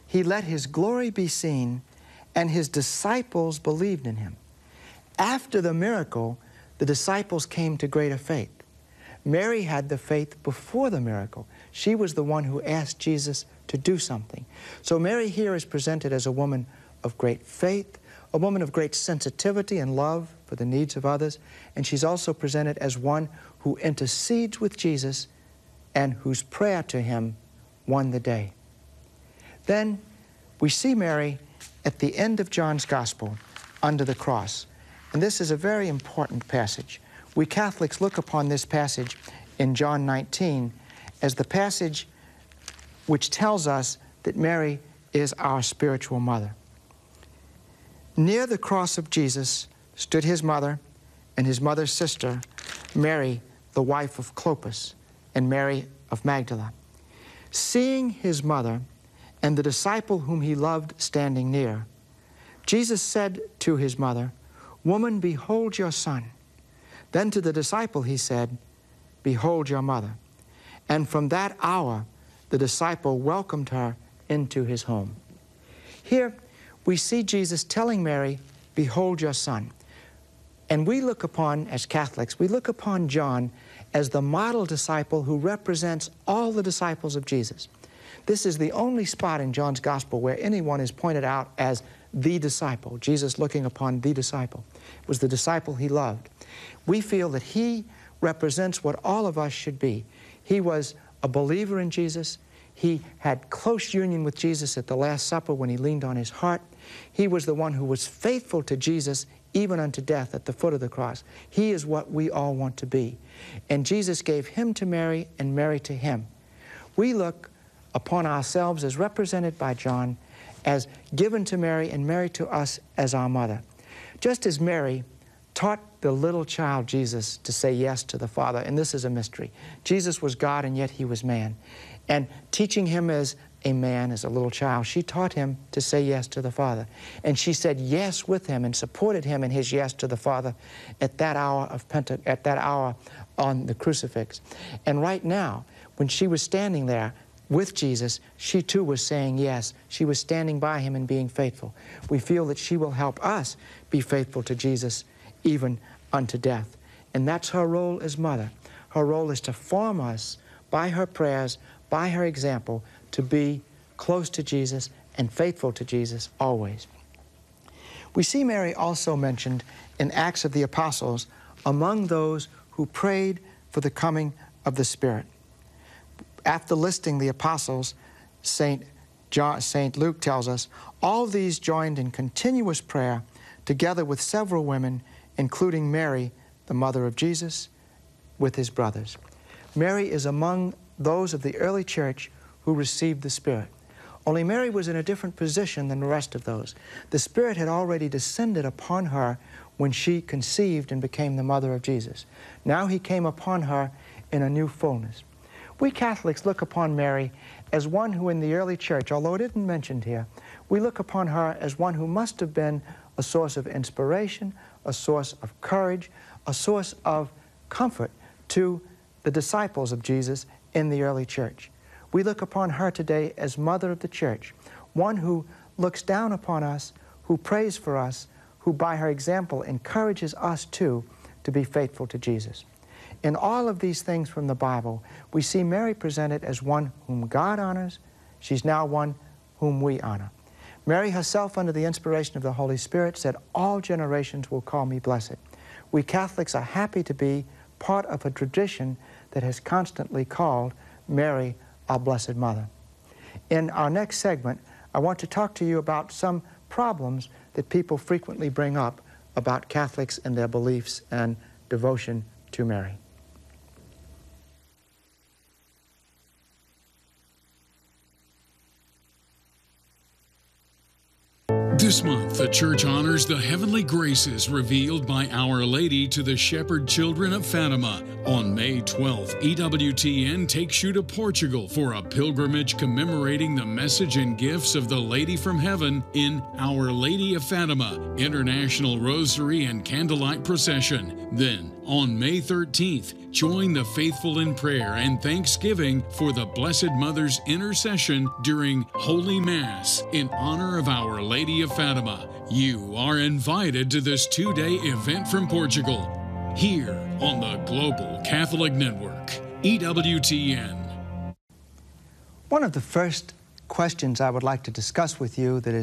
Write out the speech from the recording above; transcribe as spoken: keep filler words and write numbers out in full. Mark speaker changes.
Speaker 1: He let his glory be seen, and his disciples believed in him. After the miracle, the disciples came to greater faith. Mary had the faith before the miracle. She was the one who asked Jesus to do something. So Mary here is presented as a woman of great faith, a woman of great sensitivity and love for the needs of others, and she's also presented as one who intercedes with Jesus and whose prayer to him won the day. Then we see Mary at the end of John's Gospel under the cross. And this is a very important passage. We Catholics look upon this passage in John nineteen as the passage which tells us that Mary is our spiritual mother. Near the cross of Jesus stood his mother and his mother's sister, Mary, the wife of Clopas, and Mary of Magdala. Seeing his mother and the disciple whom he loved standing near, Jesus said to his mother, "Woman, behold your son." Then to the disciple he said, "Behold your mother." And from that hour, the disciple welcomed her into his home. Here, we see Jesus telling Mary, "Behold your son." And we look upon, as Catholics, we look upon John as the model disciple who represents all the disciples of Jesus. This is the only spot in John's Gospel where anyone is pointed out as the disciple, Jesus looking upon the disciple. It was the disciple he loved. We feel that he represents what all of us should be. He was a believer in Jesus. He had close union with Jesus at the Last Supper when he leaned on his heart. He was the one who was faithful to Jesus even unto death at the foot of the cross. He is what we all want to be. And Jesus gave him to Mary and Mary to him. We look upon ourselves as represented by John as given to Mary and Mary to us as our mother. Just as Mary taught the little child Jesus to say yes to the Father, and this is a mystery. Jesus was God and yet he was man. And teaching him as a man, as a little child, she taught him to say yes to the Father. And she said yes with him and supported him in his yes to the Father at that hour of Pente- at that hour on the crucifix. And right now, when she was standing there with Jesus, she too was saying yes. She was standing by him and being faithful. We feel that she will help us be faithful to Jesus even unto death. And that's her role as mother. Her role is to form us by her prayers, by her example, to be close to Jesus and faithful to Jesus always. We see Mary also mentioned in Acts of the Apostles among those who prayed for the coming of the Spirit. After listing the apostles, Saint John, Saint Luke tells us, all these joined in continuous prayer together with several women, including Mary, the mother of Jesus, with his brothers. Mary is among those of the early church who received the Spirit. Only Mary was in a different position than the rest of those. The Spirit had already descended upon her when she conceived and became the mother of Jesus. Now he came upon her in a new fullness. We Catholics look upon Mary as one who in the early church, although it isn't mentioned here, we look upon her as one who must have been a source of inspiration, a source of courage, a source of comfort to the disciples of Jesus in the early church. We look upon her today as mother of the church, one who looks down upon us, who prays for us, who by her example encourages us too to be faithful to Jesus. In all of these things from the Bible, we see Mary presented as one whom God honors. She's now one whom we honor. Mary herself, under the inspiration of the Holy Spirit, said, all generations will call me blessed. We Catholics are happy to be part of a tradition that has constantly called Mary our Blessed Mother. In our next segment, I want to talk to you about some problems that people frequently bring up about Catholics and their beliefs and devotion to Mary.
Speaker 2: This month, the Church honors the heavenly graces revealed by Our Lady to the shepherd children of Fatima. On May twelfth, E W T N takes you to Portugal for a pilgrimage commemorating the message and gifts of the Lady from Heaven in Our Lady of Fatima, International Rosary and Candlelight Procession. Then, On May thirteenth, join the faithful in prayer and thanksgiving for the Blessed Mother's intercession during Holy Mass in honor of Our Lady of Fatima. You are invited to this two-day event from Portugal, here on the Global Catholic Network, E W T N.
Speaker 1: One of the first questions I would like to discuss with you that is